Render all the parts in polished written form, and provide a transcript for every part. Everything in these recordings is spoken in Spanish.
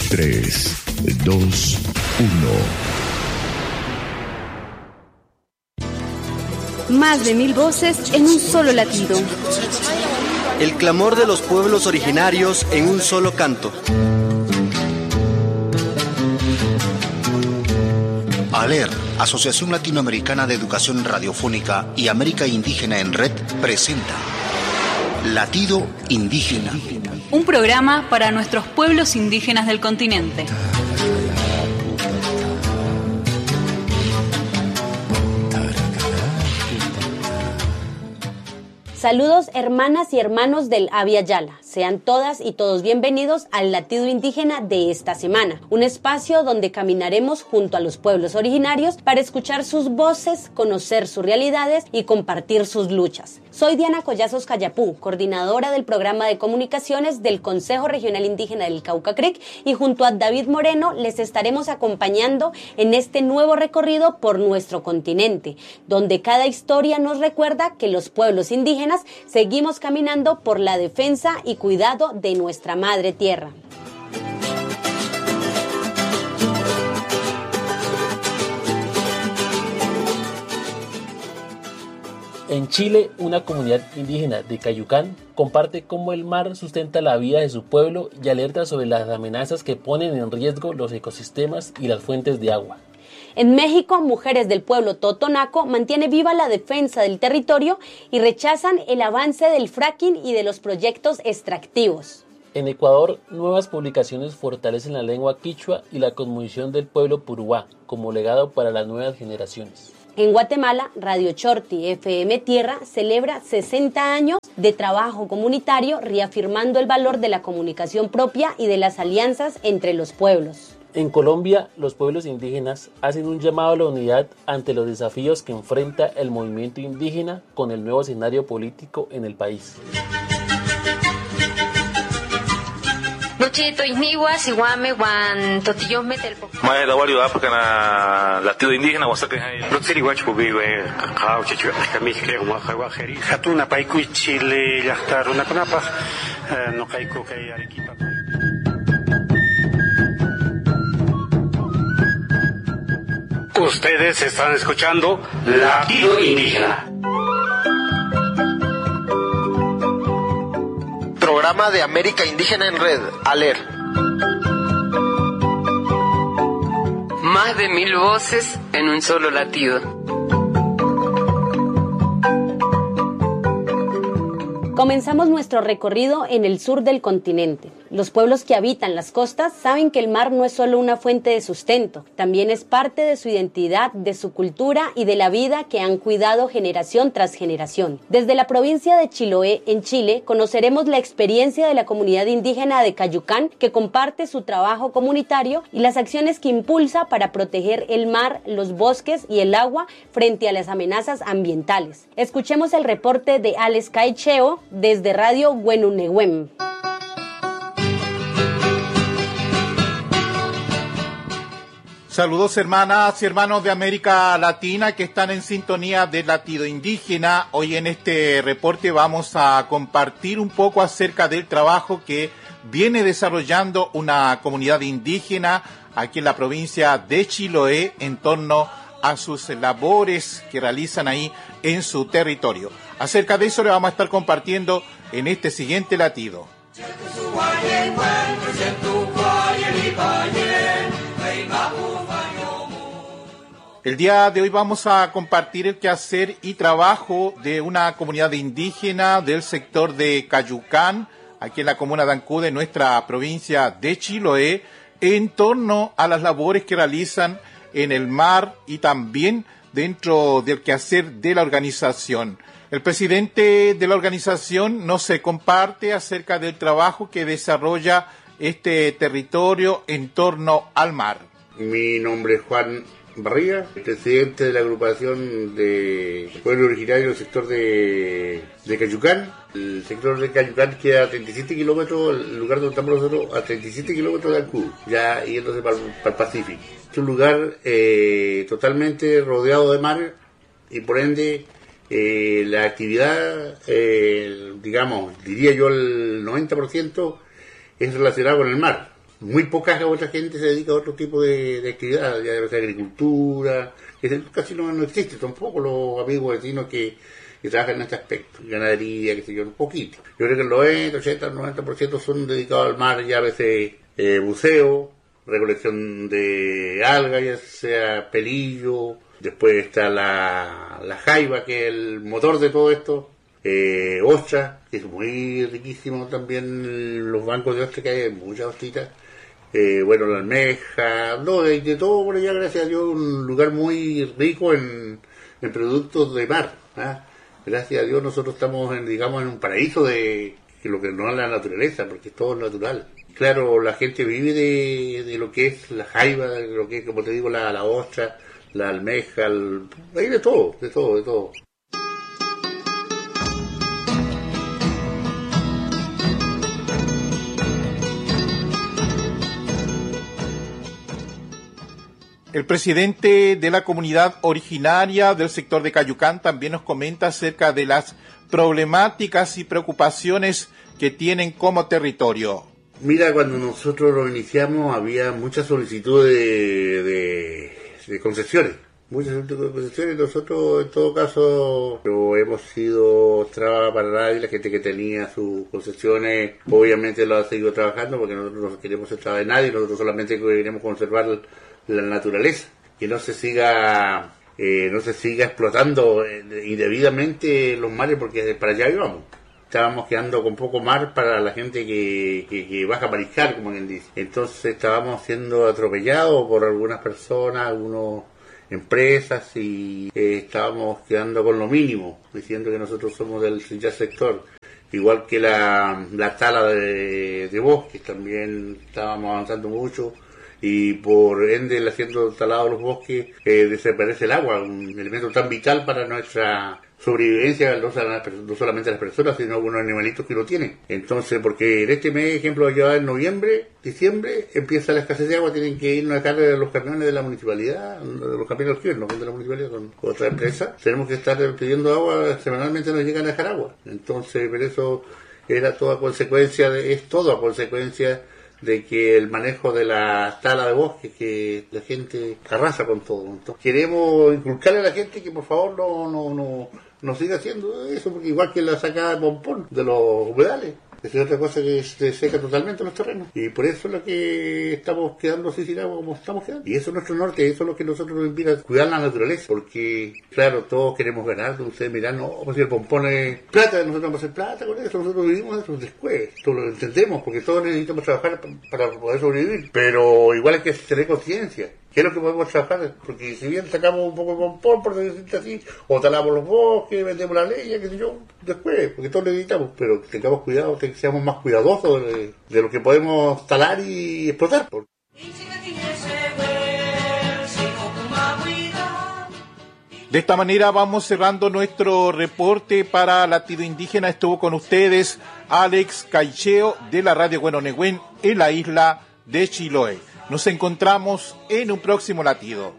3, 2, 1. Más de 1000 voces en un solo latido. El clamor de los pueblos originarios en un solo canto. ALER, Asociación Latinoamericana de Educación Radiofónica y América Indígena en Red, presenta Latido Indígena. Un programa para nuestros pueblos indígenas del continente. Saludos hermanas y hermanos del Abya Yala. Sean todas y todos bienvenidos al Latido Indígena de esta semana, un espacio donde caminaremos junto a los pueblos originarios para escuchar sus voces, conocer sus realidades y compartir sus luchas. Soy Diana Collazos Cayapú, coordinadora del programa de comunicaciones del Consejo Regional Indígena del Cauca Creek, y junto a David Moreno les estaremos acompañando en este nuevo recorrido por nuestro continente, donde cada historia nos recuerda que los pueblos indígenas seguimos caminando por la defensa y cuidado de nuestra madre tierra. En Chile, una comunidad indígena de Cayucán comparte cómo el mar sustenta la vida de su pueblo y alerta sobre las amenazas que ponen en riesgo los ecosistemas y las fuentes de agua. En México, mujeres del pueblo totonaco mantienen viva la defensa del territorio y rechazan el avance del fracking y de los proyectos extractivos. En Ecuador, nuevas publicaciones fortalecen la lengua quichua y la cosmovisión del pueblo puruá como legado para las nuevas generaciones. En Guatemala, Radio Chorti FM Tierra celebra 60 años de trabajo comunitario, reafirmando el valor de la comunicación propia y de las alianzas entre los pueblos. En Colombia, los pueblos indígenas hacen un llamado a la unidad ante los desafíos que enfrenta el movimiento indígena con el nuevo escenario político en el país. Latido Indígena, Ustedes están escuchando Latido Indígena. Programa de América Indígena en Red, ALER. Más de 1000 voces en un solo latido. Comenzamos nuestro recorrido en el sur del continente. Los pueblos que habitan las costas saben que el mar no es solo una fuente de sustento, también es parte de su identidad, de su cultura y de la vida que han cuidado generación tras generación. Desde la provincia de Chiloé, en Chile, conoceremos la experiencia de la comunidad indígena de Cayucán, que comparte su trabajo comunitario y las acciones que impulsa para proteger el mar, los bosques y el agua frente a las amenazas ambientales. Escuchemos el reporte de Alex Caicheo desde Radio Huenunehuem. Saludos hermanas y hermanos de América Latina que están en sintonía de Latido Indígena. Hoy en este reporte vamos a compartir un poco acerca del trabajo que viene desarrollando una comunidad indígena aquí en la provincia de Chiloé en torno a sus labores que realizan ahí en su territorio. Acerca de eso le vamos a estar compartiendo en este siguiente latido. El día de hoy vamos a compartir el quehacer y trabajo de una comunidad indígena del sector de Cayucán, aquí en la comuna de Ancud, de nuestra provincia de Chiloé, en torno a las labores que realizan en el mar y también dentro del quehacer de la organización. El presidente de la organización nos comparte acerca del trabajo que desarrolla este territorio en torno al mar. Mi nombre es Juan Barriga, presidente de la agrupación de pueblo originario del sector de Cayucán. El sector de Cayucán queda a 37 kilómetros, el lugar donde estamos nosotros, a 37 kilómetros de Ancud, ya yéndose para el Pacífico. Es un lugar totalmente rodeado de mar y por ende la actividad, diría yo el 90% es relacionada con el mar. Muy poca otra gente se dedica a otro tipo de actividad, ya de agricultura, que casi no existe tampoco los amigos vecinos que trabajan en este aspecto, ganadería, qué sé yo, un poquito. Yo creo que el 90, 80, 90% son dedicados al mar, ya a veces buceo, recolección de algas, ya sea pelillo, después está la jaiba, que es el motor de todo esto, ostra, que es muy riquísimo también, los bancos de ostra, que hay muchas ostritas, bueno, la almeja, no, de todo por allá, gracias a Dios, un lugar muy rico en productos de mar, ¿ah? Gracias a Dios nosotros estamos en un paraíso de lo que nos da la naturaleza, porque es todo natural. Claro, la gente vive de lo que es la jaiba, de lo que es, como te digo, la ostra, la almeja, hay de todo. El presidente de la comunidad originaria del sector de Cayucán también nos comenta acerca de las problemáticas y preocupaciones que tienen como territorio. Mira, cuando nosotros lo iniciamos había muchas solicitudes de concesiones. Nosotros en todo caso no hemos sido traba para nadie. La gente que tenía sus concesiones obviamente lo ha seguido trabajando, porque nosotros no queremos ser traba de nadie, nosotros solamente queremos conservar la naturaleza, que no se siga explotando indebidamente los mares, porque para allá íbamos. Estábamos quedando con poco mar para la gente que baja a mariscar, como quien dice. Entonces estábamos siendo atropellados por algunas personas, algunas empresas, y estábamos quedando con lo mínimo, diciendo que nosotros somos del sector. Igual que la tala de bosques, también estábamos avanzando mucho, y por ende, haciendo talados los bosques, desaparece el agua, un elemento tan vital para nuestra sobrevivencia, no solamente las personas, sino algunos animalitos que lo tienen. Entonces, porque en este mes, ejemplo, ya en noviembre, diciembre, empieza la escasez de agua, tienen que irnos a cargar los camiones de la municipalidad, los camiones no son de la municipalidad, son otra empresa, tenemos que estar pidiendo agua, semanalmente nos llegan a dejar agua. Entonces, por eso es todo a consecuencia de que el manejo de la tala de bosques, que la gente arrasa con todo. Entonces, queremos inculcarle a la gente que por favor no siga haciendo eso, porque igual que la sacada de pompón de los humedales, es otra cosa que se seca totalmente los terrenos, y por eso es lo que estamos quedando así sin agua como estamos quedando. Y eso es nuestro norte, eso es lo que nosotros nos invita a cuidar la naturaleza, porque claro, todos queremos ganar. Ustedes miran, no, pues si el pompón es plata, nosotros vamos a hacer plata con eso, nosotros vivimos eso después, todos lo entendemos, porque todos necesitamos trabajar para poder sobrevivir, pero igual hay que tener conciencia. ¿Qué es lo que podemos trabajar? Porque si bien sacamos un poco de pompón, por decirlo así, o talamos los bosques, vendemos la leña, qué sé yo, después, porque todos lo necesitamos, pero tengamos cuidado, seamos más cuidadosos de lo que podemos talar y explotar. De esta manera vamos cerrando nuestro reporte para Latido Indígena. Estuvo con ustedes Alex Caicheo de la Radio Huehuenotlen en la isla de Chiloé. Nos encontramos en un próximo latido.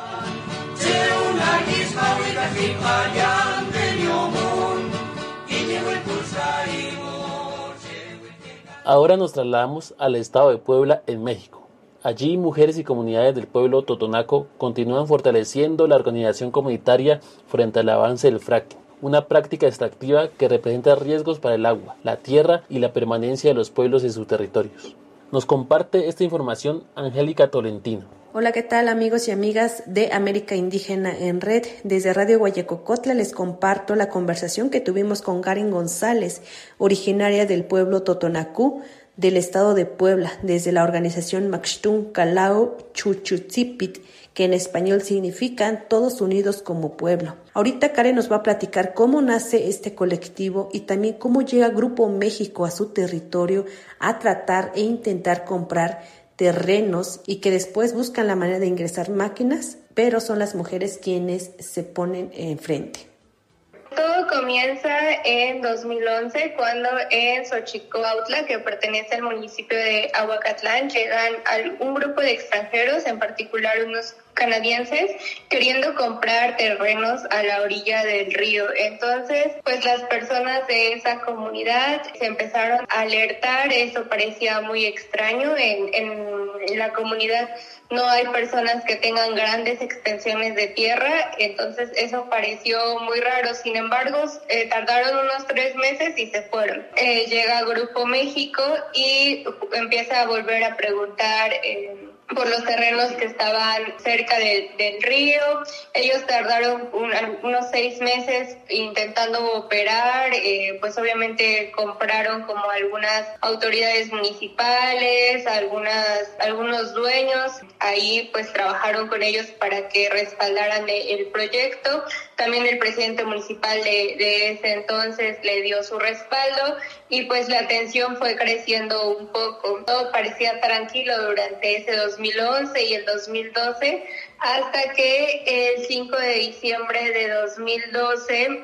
Ahora nos trasladamos al estado de Puebla, en México. Allí, mujeres y comunidades del pueblo totonaco continúan fortaleciendo la organización comunitaria frente al avance del fracking, una práctica extractiva que representa riesgos para el agua, la tierra y la permanencia de los pueblos en sus territorios. Nos comparte esta información Angélica Tolentino. Hola, ¿qué tal amigos y amigas de América Indígena en Red? Desde Radio Guayacocotla les comparto la conversación que tuvimos con Karen González, originaria del pueblo totonacú del estado de Puebla, desde la organización Maxtún Calao Chuchutzipit, que en español significan Todos Unidos como Pueblo. Ahorita Karen nos va a platicar cómo nace este colectivo y también cómo llega Grupo México a su territorio a tratar e intentar comprar terrenos y que después buscan la manera de ingresar máquinas, pero son las mujeres quienes se ponen enfrente. Todo comienza en 2011 cuando en Xochicoautla, que pertenece al municipio de Ahuacatlán, llegan un grupo de extranjeros, en particular unos canadienses, queriendo comprar terrenos a la orilla del río. Entonces, pues las personas de esa comunidad se empezaron a alertar. Eso parecía muy extraño. En la comunidad no hay personas que tengan grandes extensiones de tierra, entonces eso pareció muy raro. Sin embargo, tardaron unos 3 meses y se fueron. Llega Grupo México y empieza a volver a preguntar por los terrenos que estaban cerca del río. Ellos tardaron unos 6 meses intentando operar, pues obviamente compraron como algunas autoridades municipales, algunos dueños, ahí pues trabajaron con ellos para que respaldaran el proyecto. También el presidente municipal de ese entonces le dio su respaldo y pues la tensión fue creciendo un poco. Todo parecía tranquilo durante ese 2011 y el 2012 hasta que el 5 de diciembre de 2012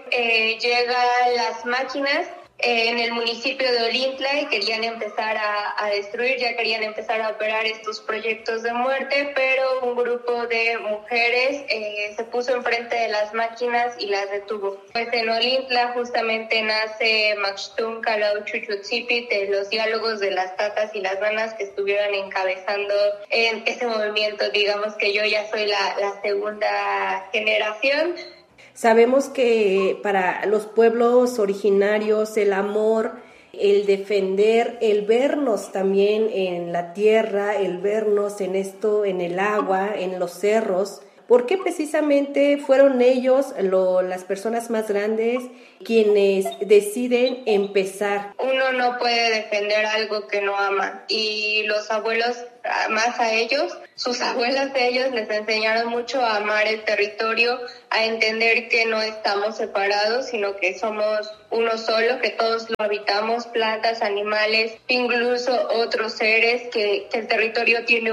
llegan las máquinas en el municipio de Olintla y querían empezar a destruir, ya querían empezar a operar estos proyectos de muerte, pero un grupo de mujeres se puso enfrente de las máquinas y las detuvo. Pues en Olintla justamente nace Maxtún Kalau Chuchutzipit, de los diálogos de las tatas y las nanas que estuvieron encabezando en ese movimiento. Digamos que yo ya soy la segunda generación. Sabemos que para los pueblos originarios el amor, el defender, el vernos también en la tierra, el vernos en esto, en el agua, en los cerros, ¿por qué precisamente fueron ellos, las personas más grandes, quienes deciden empezar? Uno no puede defender algo que no ama, y los abuelos, más a ellos, sus abuelas de ellos les enseñaron mucho a amar el territorio, a entender que no estamos separados, sino que somos uno solo, que todos lo habitamos, plantas, animales, incluso otros seres, que el territorio tiene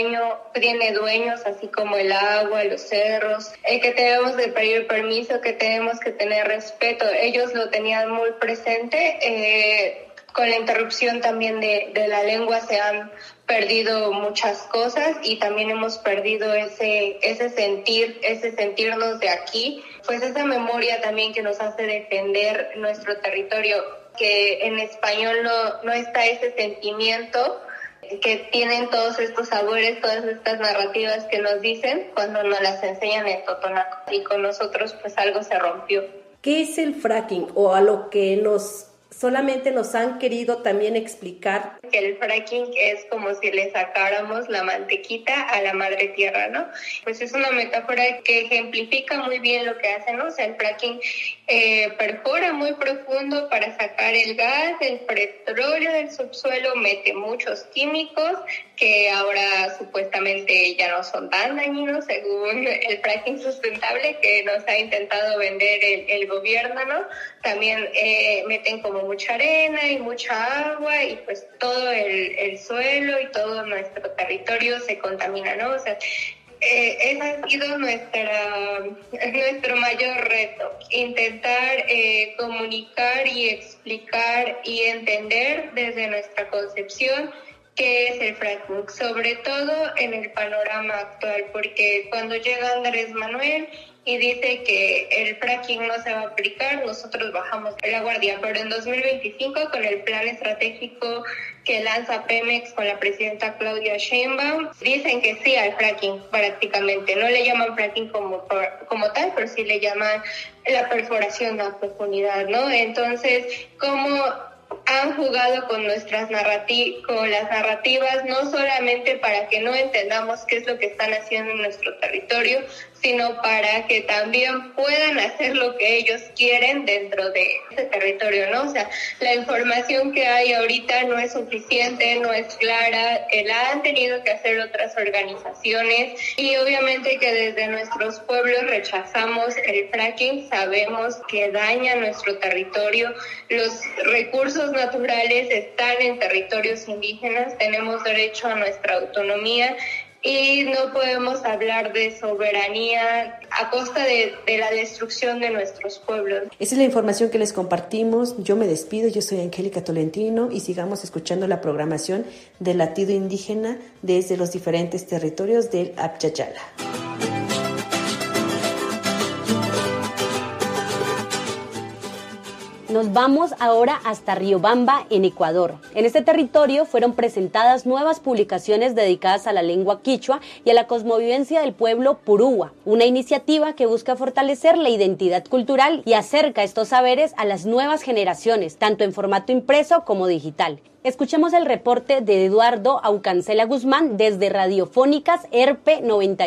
tiene dueños, así como el agua, los cerros, que tenemos que pedir permiso, que tenemos que tener respeto. Ellos lo tenían muy presente. Con la interrupción también de la lengua se han perdido muchas cosas y también hemos perdido ese sentirnos de aquí, pues esa memoria también que nos hace defender nuestro territorio, que en español no está ese sentimiento que tienen todos estos sabores, todas estas narrativas que nos dicen cuando nos las enseñan en Totonaco, y con nosotros pues algo se rompió. ¿Qué es el fracking, o a lo que solamente nos han querido también explicar? Que el fracking es como si le sacáramos la mantequita a la madre tierra, ¿no? Pues es una metáfora que ejemplifica muy bien lo que hacen, ¿no? O sea, el fracking perfora muy profundo para sacar el gas, el petróleo del subsuelo, mete muchos químicos que ahora supuestamente ya no son tan dañinos según el fracking sustentable que nos ha intentado vender el gobierno, ¿no? También meten como mucha arena y mucha agua y pues todo el suelo y todo nuestro territorio se contamina, ¿no? O sea, ese ha sido nuestro mayor reto, intentar comunicar y explicar y entender desde nuestra concepción qué es el fracking, sobre todo en el panorama actual, porque cuando llega Andrés Manuel y dice que el fracking no se va a aplicar, nosotros bajamos la guardia, pero en 2025 con el plan estratégico que lanza Pemex con la presidenta Claudia Sheinbaum, dicen que sí al fracking prácticamente, no le llaman fracking como tal, pero sí le llaman la perforación a profundidad, ¿no? Entonces, ¿cómo han jugado con las narrativas, no solamente para que no entendamos qué es lo que están haciendo en nuestro territorio, sino para que también puedan hacer lo que ellos quieren dentro de ese territorio, ¿no? O sea, la información que hay ahorita no es suficiente, no es clara, la han tenido que hacer otras organizaciones y obviamente que desde nuestros pueblos rechazamos el fracking, sabemos que daña nuestro territorio, los recursos naturales están en territorios indígenas, tenemos derecho a nuestra autonomía. y no podemos hablar de soberanía a costa de la destrucción de nuestros pueblos. Esa es la información que les compartimos. Yo me despido, yo soy Angélica Tolentino y sigamos escuchando la programación del Latido Indígena desde los diferentes territorios del Abya Yala. Nos vamos ahora hasta Riobamba, en Ecuador. En este territorio fueron presentadas nuevas publicaciones dedicadas a la lengua quichua y a la cosmovivencia del pueblo purúa, una iniciativa que busca fortalecer la identidad cultural y acerca estos saberes a las nuevas generaciones, tanto en formato impreso como digital. Escuchemos el reporte de Eduardo Aucancela Guzmán desde Radiofónicas ERPE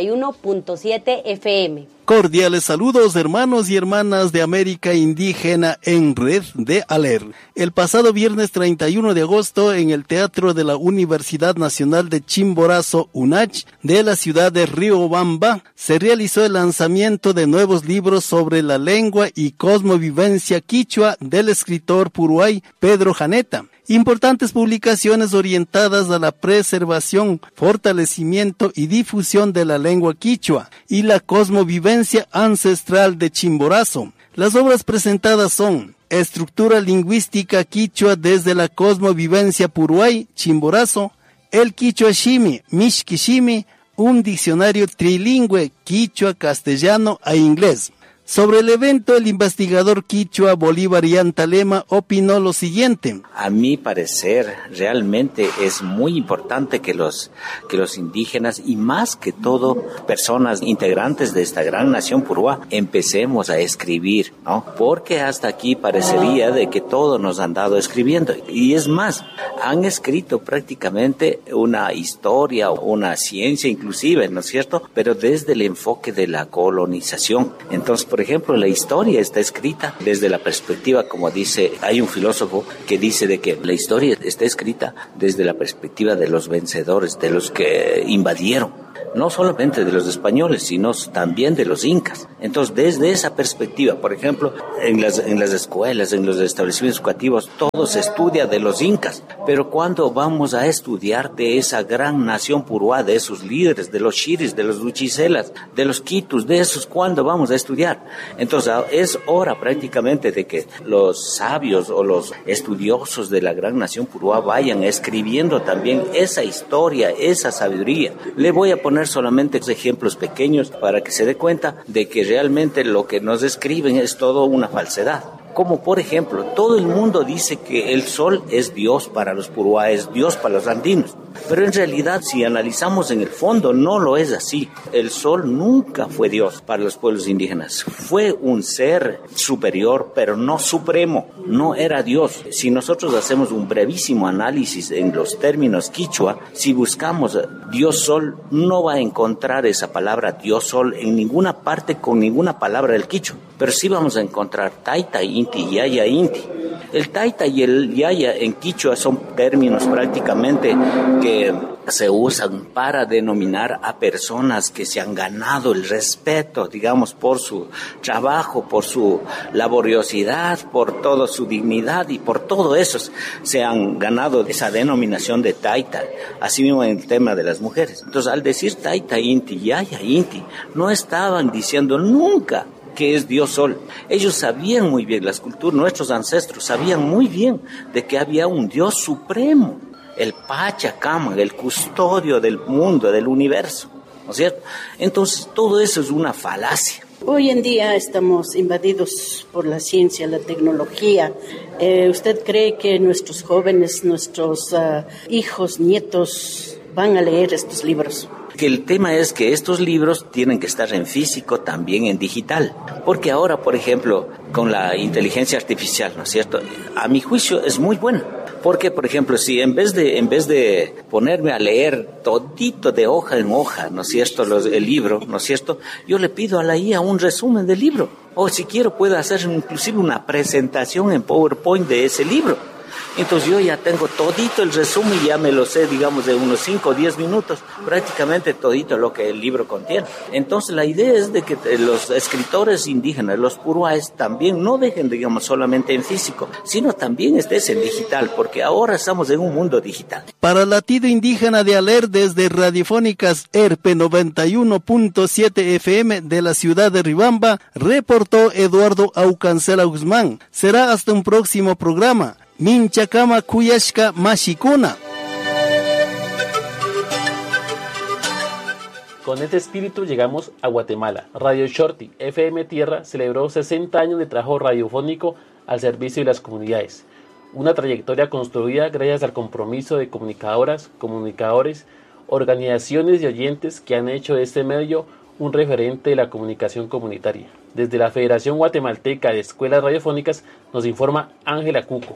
91.7 FM. Cordiales saludos, hermanos y hermanas de América Indígena en Red de ALER. El pasado viernes 31 de agosto, en el Teatro de la Universidad Nacional de Chimborazo, UNACH, de la ciudad de Riobamba, se realizó el lanzamiento de nuevos libros sobre la lengua y cosmovivencia quichua del escritor puruay Pedro Janeta. Importantes publicaciones orientadas a la preservación, fortalecimiento y difusión de la lengua quichua y la cosmovivencia ancestral de Chimborazo. Las obras presentadas son Estructura lingüística quichua desde la cosmovivencia puruay, Chimborazo, El Quichua Shimi, Mishkishimi, un diccionario trilingüe quichua, castellano e inglés. Sobre el evento, el investigador quichua Bolívar Yantalema opinó lo siguiente. A mi parecer, realmente es muy importante que los indígenas y más que todo personas integrantes de esta gran nación purúa empecemos a escribir, ¿no? Porque hasta aquí parecería de que todos nos han dado escribiendo. Y es más, han escrito prácticamente una historia, una ciencia inclusive, ¿no es cierto? Pero desde el enfoque de la colonización. Entonces, por ejemplo, la historia está escrita desde la perspectiva, como dice, hay un filósofo que dice de que la historia está escrita desde la perspectiva de los vencedores, de los que invadieron. No solamente de los españoles, sino también de los incas. Entonces, desde esa perspectiva, por ejemplo, en las escuelas, en los establecimientos educativos, todo se estudia de los incas. Pero cuando vamos a estudiar de esa gran nación purúa, de esos líderes, de los chiris, de los luchicelas, de los quitus, de esos, ¿cuándo vamos a estudiar? Entonces, es hora prácticamente de que los sabios o los estudiosos de la gran nación purúa vayan escribiendo también esa historia, esa sabiduría. Le voy a poner solamente ejemplos pequeños para que se dé cuenta de que realmente lo que nos escriben es todo una falsedad. Como por ejemplo, todo el mundo dice que el sol es Dios para los purúa, es Dios para los andinos. Pero en realidad, si analizamos en el fondo, no lo es así. El sol nunca fue Dios para los pueblos indígenas. Fue un ser superior, pero no supremo. No era Dios. Si nosotros hacemos un brevísimo análisis en los términos quichua, si buscamos Dios sol, no va a encontrar esa palabra Dios sol en ninguna parte con ninguna palabra del quichua. Pero sí vamos a encontrar taita, inti, yaya, inti. El taita y el yaya en quichua son términos prácticamente que se usan para denominar a personas que se han ganado el respeto, digamos, por su trabajo, por su laboriosidad, por toda su dignidad y por todo eso se han ganado esa denominación de taita. Así mismo en el tema de las mujeres. Entonces, al decir taita, inti, yaya, inti, no estaban diciendo nunca que es Dios Sol. Ellos sabían muy bien, las culturas, nuestros ancestros sabían muy bien de que había un Dios supremo, el Pachacama, el custodio del mundo, del universo, ¿no es cierto? Entonces, todo eso es una falacia. Hoy en día estamos invadidos por la ciencia, la tecnología. ¿Usted cree que nuestros jóvenes, nuestros hijos, nietos van a leer estos libros? Que el tema es que estos libros tienen que estar en físico, también en digital. Porque ahora, por ejemplo, con la inteligencia artificial, ¿no es cierto? A mi juicio es muy buena. Porque, por ejemplo, si en vez de ponerme a leer todito de hoja en hoja, ¿no es cierto?, el libro, ¿no es cierto?, yo le pido a la IA un resumen del libro. O si quiero puedo hacer inclusive una presentación en PowerPoint de ese libro. Entonces yo ya tengo todito el resumen y ya me lo sé, digamos, de unos 5 o 10 minutos, prácticamente todito lo que el libro contiene. Entonces la idea es de que los escritores indígenas, los puruáes, también no dejen, digamos, solamente en físico, sino también estés en digital, porque ahora estamos en un mundo digital. Para Latido Indígena de Aler, desde Radiofónicas ERPE 91.7 FM de la ciudad de Riobamba, reportó Eduardo Aucancela Guzmán. Será hasta un próximo programa. Minchakama Kuyashka Mashikuna. Con este espíritu llegamos a Guatemala. Radio Shorty FM Tierra celebró 60 años de trabajo radiofónico al servicio de las comunidades. Una trayectoria construida gracias al compromiso de comunicadoras, comunicadores, organizaciones y oyentes que han hecho de este medio un referente de la comunicación comunitaria. Desde la Federación Guatemalteca de Escuelas Radiofónicas nos informa Ángela Cuco.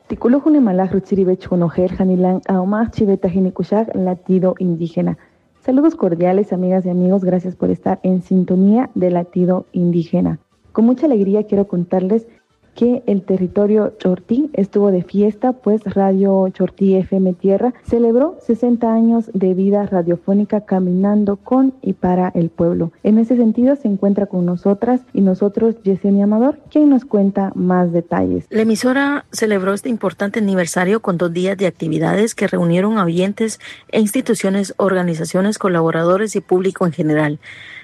Latido Indígena. Saludos cordiales, amigas y amigos, gracias por estar en sintonía de Latido Indígena. Con mucha alegría quiero contarles que el territorio Chortí estuvo de fiesta, pues Radio Chortí FM Tierra celebró 60 años de vida radiofónica caminando con y para el pueblo. En ese sentido se encuentra con nosotras y nosotros Yesenia Amador, quien nos cuenta más detalles. La emisora celebró este importante aniversario con 2 días de actividades que reunieron a oyentes e instituciones, organizaciones, colaboradores y público en general.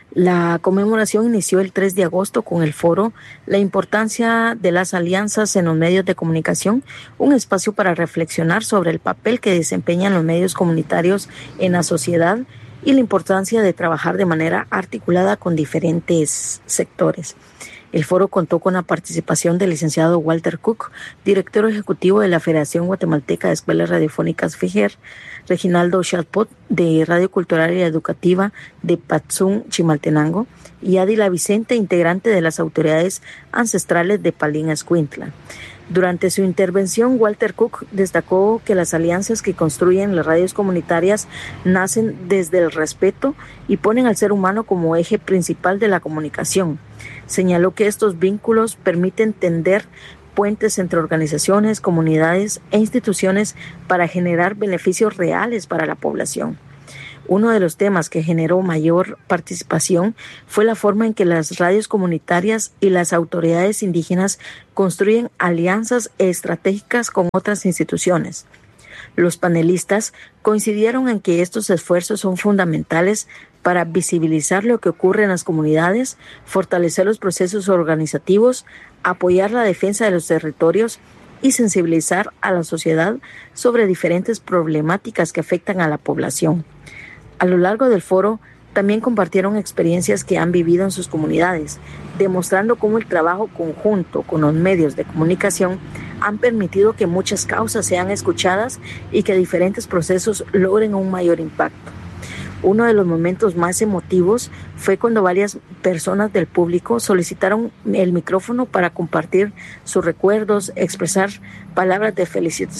La conmemoración inició el 3 de agosto con el foro La importancia de las alianzas en los medios de comunicación, un espacio para reflexionar sobre el papel que desempeñan los medios comunitarios en la sociedad y la importancia de trabajar de manera articulada con diferentes sectores. El foro contó con la participación del licenciado Walter Cook, director ejecutivo de la Federación Guatemalteca de Escuelas Radiofónicas FEJER, Reginaldo Chalpot, de Radio Cultural y Educativa de Patzún, Chimaltenango, y Adila Vicente, integrante de las autoridades ancestrales de Palín Escuintla. Durante su intervención, Walter Cook destacó que las alianzas que construyen las radios comunitarias nacen desde el respeto y ponen al ser humano como eje principal de la comunicación. Señaló que estos vínculos permiten tender puentes entre organizaciones, comunidades e instituciones para generar beneficios reales para la población. Uno de los temas que generó mayor participación fue la forma en que las radios comunitarias y las autoridades indígenas construyen alianzas estratégicas con otras instituciones. Los panelistas coincidieron en que estos esfuerzos son fundamentales para visibilizar lo que ocurre en las comunidades, fortalecer los procesos organizativos, apoyar la defensa de los territorios y sensibilizar a la sociedad sobre diferentes problemáticas que afectan a la población. A lo largo del foro, también compartieron experiencias que han vivido en sus comunidades, demostrando cómo el trabajo conjunto con los medios de comunicación han permitido que muchas causas sean escuchadas y que diferentes procesos logren un mayor impacto. Uno de los momentos más emotivos fue cuando varias personas del público solicitaron el micrófono para compartir sus recuerdos, expresar palabras de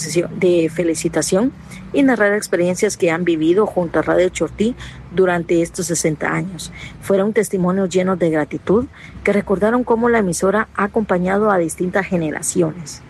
felicitación y narrar experiencias que han vivido junto a Radio Chortí durante estos 60 años. Fueron testimonios llenos de gratitud que recordaron cómo la emisora ha acompañado a distintas generaciones.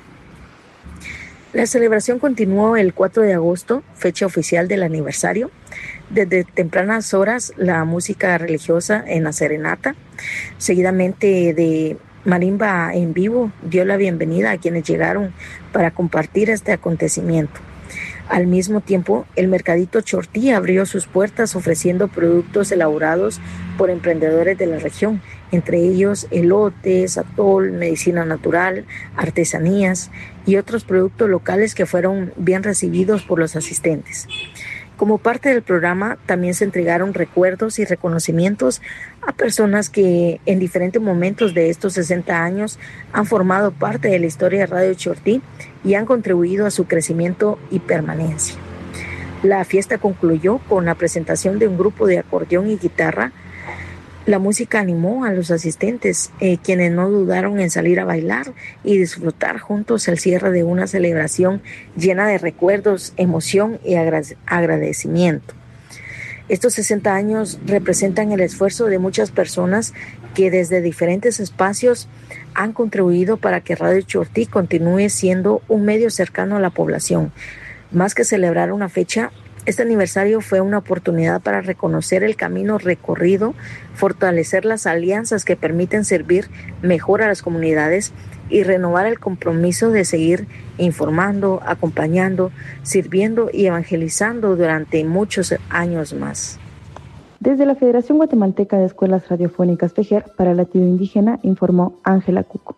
La celebración continuó el 4 de agosto, fecha oficial del aniversario. Desde tempranas horas, la música religiosa en la serenata, seguidamente de marimba en vivo, dio la bienvenida a quienes llegaron para compartir este acontecimiento. Al mismo tiempo, el Mercadito Chortí abrió sus puertas ofreciendo productos elaborados por emprendedores de la región, entre ellos elotes, atol, medicina natural, artesanías y otros productos locales que fueron bien recibidos por los asistentes. Como parte del programa, también se entregaron recuerdos y reconocimientos a personas que en diferentes momentos de estos 60 años han formado parte de la historia de Radio Chortí y han contribuido a su crecimiento y permanencia. La fiesta concluyó con la presentación de un grupo de acordeón y guitarra. La música animó a los asistentes, quienes no dudaron en salir a bailar y disfrutar juntos el cierre de una celebración llena de recuerdos, emoción y agradecimiento. Estos 60 años representan el esfuerzo de muchas personas que desde diferentes espacios han contribuido para que Radio Chortí continúe siendo un medio cercano a la población. Más que celebrar una fecha, este aniversario fue una oportunidad para reconocer el camino recorrido, fortalecer las alianzas que permiten servir mejor a las comunidades y renovar el compromiso de seguir informando, acompañando, sirviendo y evangelizando durante muchos años más. Desde la Federación Guatemalteca de Escuelas Radiofónicas FEGER para Latido Indígena, informó Ángela Cuco.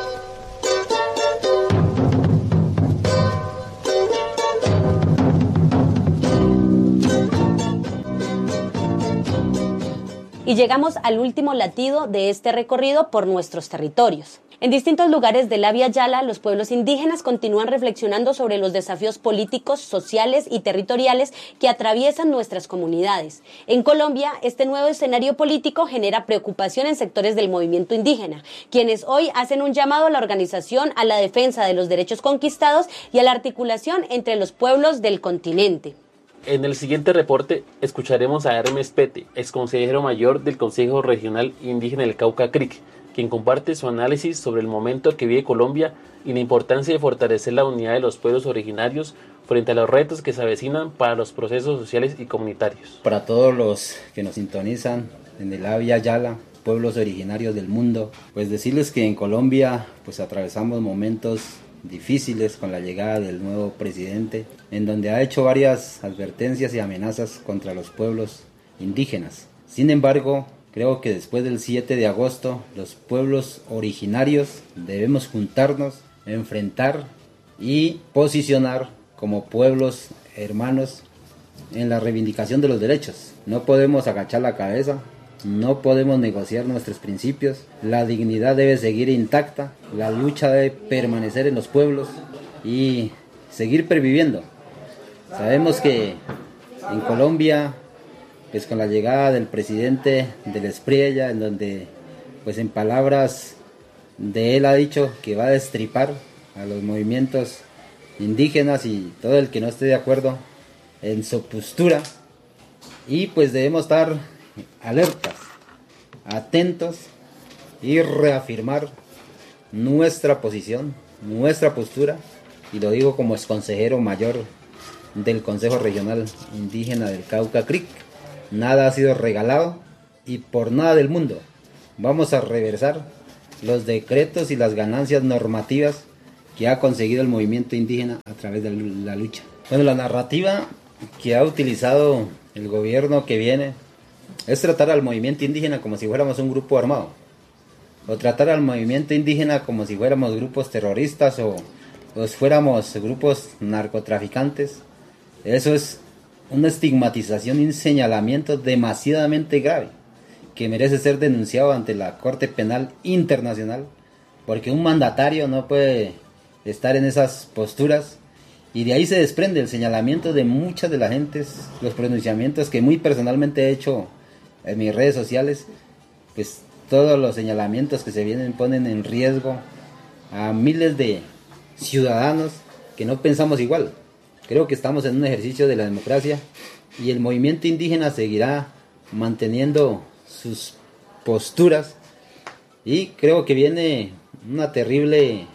Y llegamos al último latido de este recorrido por nuestros territorios. En distintos lugares del Abya Yala, los pueblos indígenas continúan reflexionando sobre los desafíos políticos, sociales y territoriales que atraviesan nuestras comunidades. En Colombia, este nuevo escenario político genera preocupación en sectores del movimiento indígena, quienes hoy hacen un llamado a la organización a la defensa de los derechos conquistados y a la articulación entre los pueblos del continente. En el siguiente reporte escucharemos a Hermes Pete, exconsejero mayor del Consejo Regional Indígena del Cauca CRIC, quien comparte su análisis sobre el momento que vive Colombia y la importancia de fortalecer la unidad de los pueblos originarios frente a los retos que se avecinan para los procesos sociales y comunitarios. Para todos los que nos sintonizan en el Abya Yala, pueblos originarios del mundo, pues decirles que en Colombia pues atravesamos momentos difíciles con la llegada del nuevo presidente, en donde ha hecho varias advertencias y amenazas contra los pueblos indígenas. Sin embargo, creo que después del 7 de agosto, los pueblos originarios debemos juntarnos, enfrentar y posicionar como pueblos hermanos en la reivindicación de los derechos. No podemos agachar la cabeza, no podemos negociar nuestros principios, la dignidad debe seguir intacta, la lucha debe permanecer en los pueblos y seguir perviviendo. Sabemos que en Colombia, pues con la llegada del presidente del Espriella, en donde pues en palabras de él ha dicho que va a destripar a los movimientos indígenas y todo el que no esté de acuerdo en su postura, y pues debemos estar alertas, atentos y reafirmar nuestra posición, nuestra postura, y lo digo como exconsejero mayor del Consejo Regional Indígena del Cauca CRIC. Nada ha sido regalado y por nada del mundo vamos a reversar los decretos y las ganancias normativas que ha conseguido el movimiento indígena a través de la lucha. Bueno, la narrativa que ha utilizado el gobierno que viene es tratar al movimiento indígena como si fuéramos un grupo armado, o tratar al movimiento indígena como si fuéramos grupos terroristas o fuéramos grupos narcotraficantes. Eso es una estigmatización y un señalamiento demasiadamente grave que merece ser denunciado ante la Corte Penal Internacional, porque un mandatario no puede estar en esas posturas, y de ahí se desprende el señalamiento de muchas de las gentes, los pronunciamientos que muy personalmente he hecho en mis redes sociales. Pues todos los señalamientos que se vienen ponen en riesgo a miles de ciudadanos que no pensamos igual. Creo que estamos en un ejercicio de la democracia y el movimiento indígena seguirá manteniendo sus posturas, y creo que viene una terrible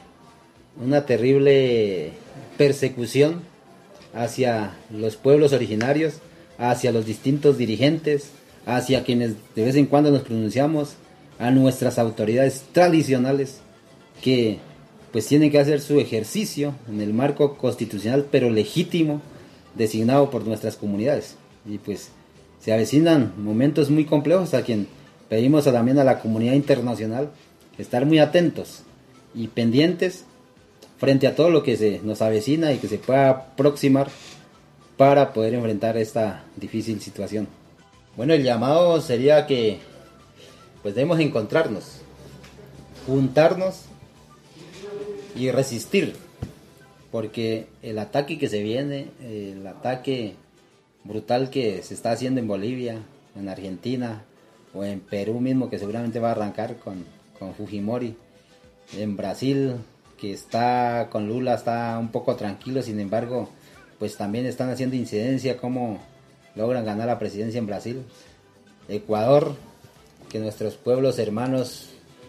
persecución hacia los pueblos originarios, hacia los distintos dirigentes, hacia quienes de vez en cuando nos pronunciamos, a nuestras autoridades tradicionales que pues tienen que hacer su ejercicio en el marco constitucional pero legítimo designado por nuestras comunidades. Y pues se avecinan momentos muy complejos a quien pedimos también a la comunidad internacional estar muy atentos y pendientes frente a todo lo que se nos avecina y que se pueda aproximar para poder enfrentar esta difícil situación. Bueno, el llamado sería que pues debemos encontrarnos, juntarnos y resistir, porque el ataque que se viene, el ataque brutal que se está haciendo en Bolivia, en Argentina o en Perú mismo, que seguramente va a arrancar con Fujimori, en Brasil, que está con Lula, está un poco tranquilo, sin embargo pues también están haciendo incidencia cómo logran ganar la presidencia en Brasil. Ecuador, que nuestros pueblos hermanos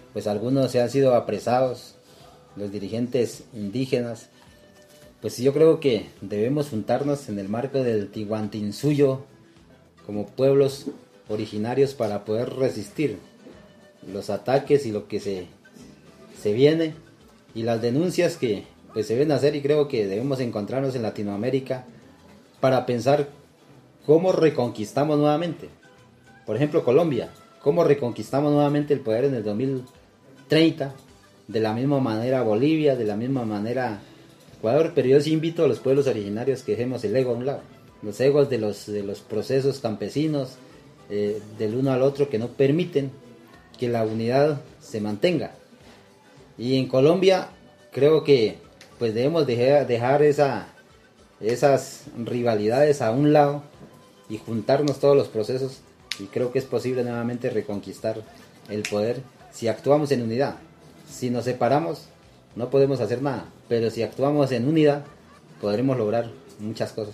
pues algunos se han sido apresados, los dirigentes indígenas. Pues yo creo que debemos juntarnos en el marco del Tihuantinsuyo como pueblos originarios para poder resistir los ataques y lo que se viene y las denuncias que pues se deben hacer, y creo que debemos encontrarnos en Latinoamérica para pensar cómo reconquistamos nuevamente. Por ejemplo, Colombia, cómo reconquistamos nuevamente el poder en el 2030, de la misma manera Bolivia, de la misma manera Ecuador, pero yo sí invito a los pueblos originarios que dejemos el ego a un lado, los egos de los procesos campesinos, del uno al otro, que no permiten que la unidad se mantenga. Y en Colombia creo que pues debemos dejar esas rivalidades a un lado y juntarnos todos los procesos, y creo que es posible nuevamente reconquistar el poder si actuamos en unidad. Si nos separamos no podemos hacer nada, pero si actuamos en unidad podremos lograr muchas cosas.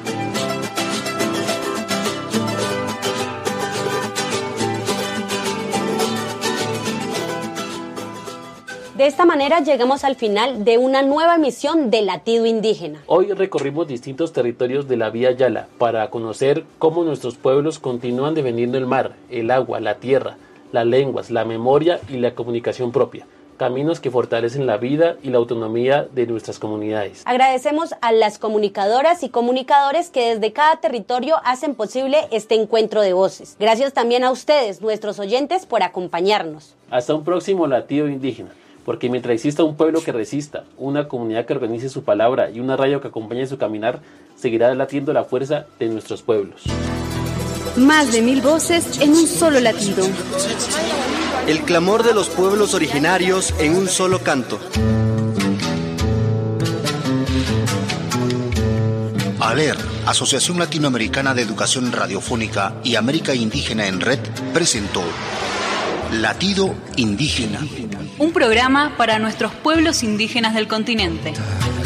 De esta manera llegamos al final de una nueva emisión de Latido Indígena. Hoy recorrimos distintos territorios de la Vía Yala para conocer cómo nuestros pueblos continúan defendiendo el mar, el agua, la tierra, las lenguas, la memoria y la comunicación propia. Caminos que fortalecen la vida y la autonomía de nuestras comunidades. Agradecemos a las comunicadoras y comunicadores que desde cada territorio hacen posible este encuentro de voces. Gracias también a ustedes, nuestros oyentes, por acompañarnos. Hasta un próximo Latido Indígena. Porque mientras exista un pueblo que resista, una comunidad que organice su palabra y una radio que acompañe su caminar, seguirá latiendo la fuerza de nuestros pueblos. Más de 1000 voces en un solo latido. El clamor de los pueblos originarios en un solo canto. ALER, Asociación Latinoamericana de Educación Radiofónica y América Indígena en Red, presentó Latido Indígena. Un programa para nuestros pueblos indígenas del continente.